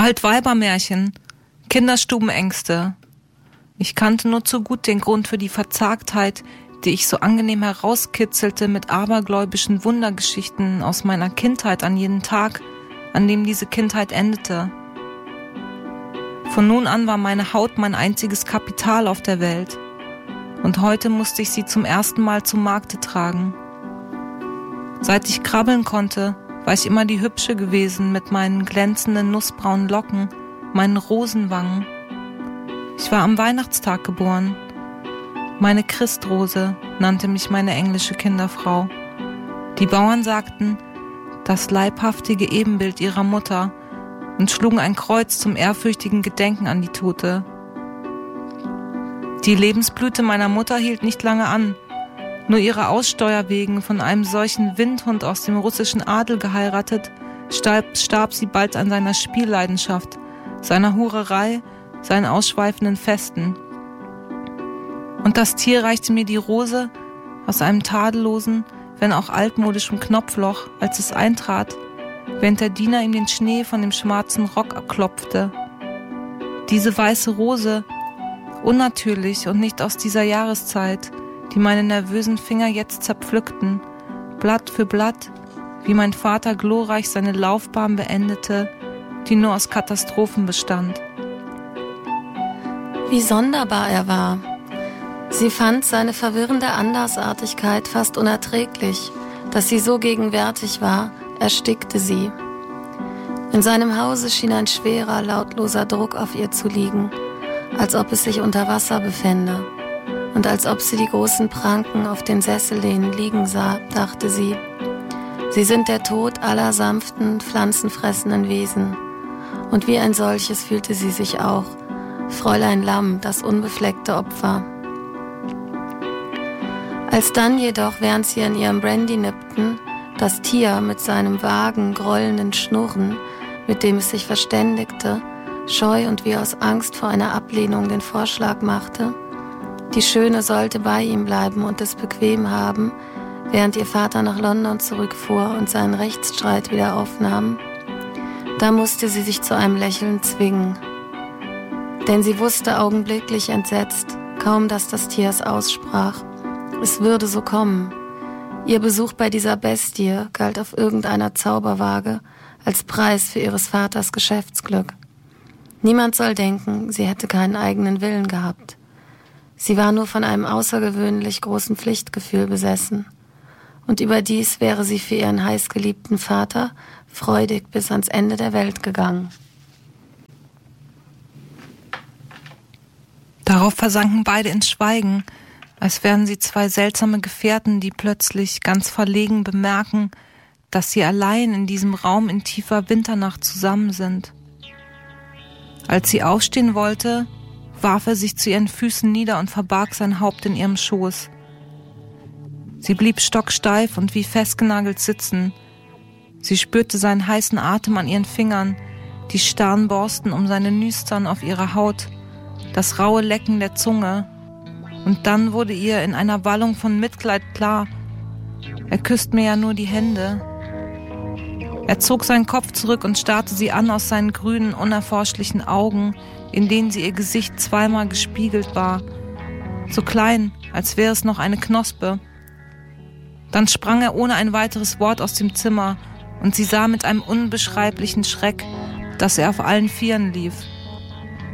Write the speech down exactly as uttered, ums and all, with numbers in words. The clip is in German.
Altweibermärchen, Kinderstubenängste. Ich kannte nur zu gut den Grund für die Verzagtheit, die ich so angenehm herauskitzelte mit abergläubischen Wundergeschichten aus meiner Kindheit an jeden Tag, an dem diese Kindheit endete. Von nun an war meine Haut mein einziges Kapital auf der Welt. Und heute musste ich sie zum ersten Mal zum Markte tragen. Seit ich krabbeln konnte, war ich immer die Hübsche gewesen mit meinen glänzenden nussbraunen Locken, meinen Rosenwangen. Ich war am Weihnachtstag geboren. Meine Christrose nannte mich meine englische Kinderfrau. Die Bauern sagten, das leibhaftige Ebenbild ihrer Mutter, und schlugen ein Kreuz zum ehrfürchtigen Gedenken an die Tote. Die Lebensblüte meiner Mutter hielt nicht lange an. Nur ihrer Aussteuer wegen, von einem solchen Windhund aus dem russischen Adel geheiratet, starb, starb sie bald an seiner Spielleidenschaft, seiner Hurerei, seinen ausschweifenden Festen. Und das Tier reichte mir die Rose aus einem tadellosen, wenn auch altmodischem Knopfloch, als es eintrat, während der Diener ihm den Schnee von dem schwarzen Rock abklopfte. Diese weiße Rose, unnatürlich und nicht aus dieser Jahreszeit, die meine nervösen Finger jetzt zerpflückten, Blatt für Blatt, wie mein Vater glorreich seine Laufbahn beendete, die nur aus Katastrophen bestand. Wie sonderbar er war. Sie fand seine verwirrende Andersartigkeit fast unerträglich. Dass sie so gegenwärtig war, erstickte sie. In seinem Hause schien ein schwerer, lautloser Druck auf ihr zu liegen, als ob es sich unter Wasser befände. Und als ob sie die großen Pranken auf den Sessellehnen liegen sah, dachte sie, sie sind der Tod aller sanften, pflanzenfressenden Wesen. Und wie ein solches fühlte sie sich auch, Fräulein Lamm, das unbefleckte Opfer. Als dann jedoch, während sie an ihrem Brandy nippten, das Tier mit seinem vagen, grollenden Schnurren, mit dem es sich verständigte, scheu und wie aus Angst vor einer Ablehnung den Vorschlag machte, die Schöne sollte bei ihm bleiben und es bequem haben, während ihr Vater nach London zurückfuhr und seinen Rechtsstreit wieder aufnahm, da musste sie sich zu einem Lächeln zwingen. Denn sie wusste augenblicklich entsetzt, kaum dass das Tier es aussprach, es würde so kommen. Ihr Besuch bei dieser Bestie galt auf irgendeiner Zauberwaage als Preis für ihres Vaters Geschäftsglück. Niemand soll denken, sie hätte keinen eigenen Willen gehabt. Sie war nur von einem außergewöhnlich großen Pflichtgefühl besessen. Und überdies wäre sie für ihren heißgeliebten Vater freudig bis ans Ende der Welt gegangen. Darauf versanken beide ins Schweigen, als wären sie zwei seltsame Gefährten, die plötzlich ganz verlegen bemerken, dass sie allein in diesem Raum in tiefer Winternacht zusammen sind. Als sie aufstehen wollte, warf er sich zu ihren Füßen nieder und verbarg sein Haupt in ihrem Schoß. Sie blieb stocksteif und wie festgenagelt sitzen. Sie spürte seinen heißen Atem an ihren Fingern, die starren Borsten um seine Nüstern auf ihrer Haut, das raue Lecken der Zunge. Und dann wurde ihr in einer Wallung von Mitleid klar, er küsst mir ja nur die Hände. Er zog seinen Kopf zurück und starrte sie an aus seinen grünen, unerforschlichen Augen, in denen sie ihr Gesicht zweimal gespiegelt war, so klein, als wäre es noch eine Knospe. Dann sprang er ohne ein weiteres Wort aus dem Zimmer und sie sah mit einem unbeschreiblichen Schreck, dass er auf allen Vieren lief.